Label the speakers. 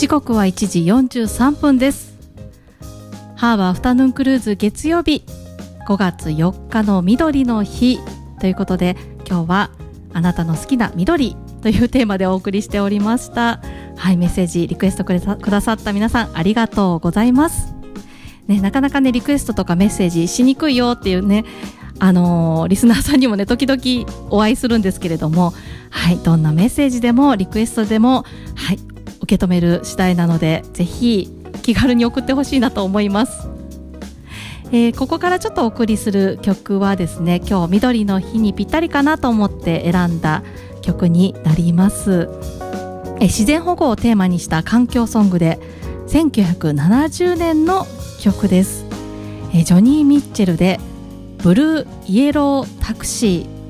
Speaker 1: 時刻は1時43分です。ハーバーアフタヌーンクルーズ月曜日5月4日の緑の日ということで、今日はあなたの好きな緑というテーマでお送りしておりました。はい、メッセージリクエストくださった皆さんありがとうございます、ね、なかなかねリクエストとかメッセージしにくいよっていうね、リスナーさんにもね時々お会いするんですけれども、はい、どんなメッセージでもリクエストでも、はい、受け止める次第なので、ぜひ気軽に送ってほしいなと思います。ここからちょっとお送りする曲はですね、今日緑の日にぴったりかなと思って選んだ曲になります。自然保護をテーマにした環境ソングで1970年の曲です。ジョニー・ミッチェルでブルーイエロータクシー